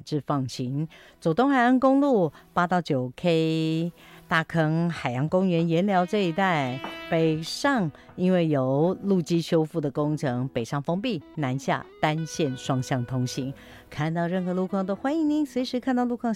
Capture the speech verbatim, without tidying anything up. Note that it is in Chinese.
制放行。左东海岸公路八到九 K。大坑海洋公园盐寮这一带，北上因为有路基修复的工程，北上封闭，南下单线双向通行。看到任何路况都欢迎您随时看到路况